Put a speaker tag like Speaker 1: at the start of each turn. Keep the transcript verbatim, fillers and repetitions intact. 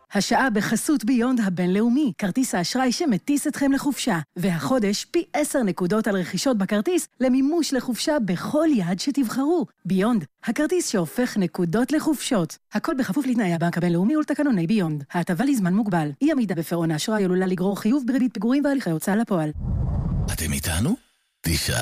Speaker 1: השעה בחסות ביונד הבינלאומי, כרטיס האשראי שמטיס אתכם לחופשה. והחודש פי עשר נקודות על רכישות בכרטיס למימוש לחופשה בכל יעד שתבחרו. ביונד, הכרטיס שהופך נקודות לחופשות. הכל בכפוף לתנאי הבנק הבינלאומי ולתקנוני ביונד. ההטבה לזמן מוגבל. אי עמידה בפירעון האשראי עלולה לגרור חיוב בריבית פיגורים והליכי הוצאה לפועל.
Speaker 2: אתם איתנו? תשעה.